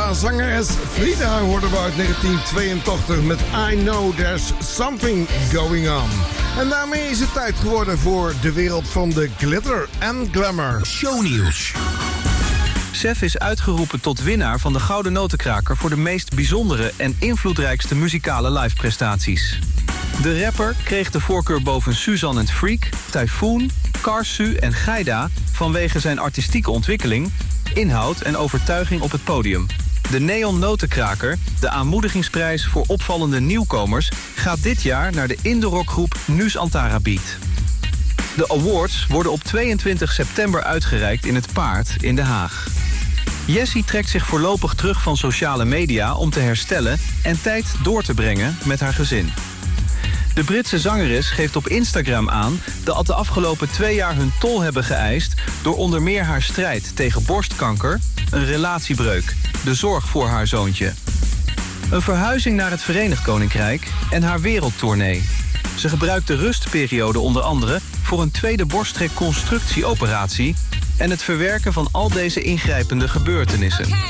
Zangeres Frida hoorden we uit 1982 met I Know There's Something Going On. En daarmee is het tijd geworden voor de wereld van de glitter en glamour. Shownieuws. Sef is uitgeroepen tot winnaar van de Gouden Notenkraker voor de meest bijzondere en invloedrijkste muzikale liveprestaties. De rapper kreeg de voorkeur boven Suzanne and Freak, Typhoon, Karsu en Gaida vanwege zijn artistieke ontwikkeling, inhoud en overtuiging op het podium. De Neon Notenkraker, de aanmoedigingsprijs voor opvallende nieuwkomers, gaat dit jaar naar de indie-rockgroep Nus Antara Beat. De awards worden op 22 september uitgereikt in het Paard in Den Haag. Jessie trekt zich voorlopig terug van sociale media om te herstellen en tijd door te brengen met haar gezin. De Britse zangeres geeft op Instagram aan dat de afgelopen 2 jaar hun tol hebben geëist door onder meer haar strijd tegen borstkanker, een relatiebreuk, de zorg voor haar zoontje, een verhuizing naar het Verenigd Koninkrijk en haar wereldtournee. Ze gebruikt de rustperiode onder andere voor een tweede borstreconstructieoperatie en het verwerken van al deze ingrijpende gebeurtenissen.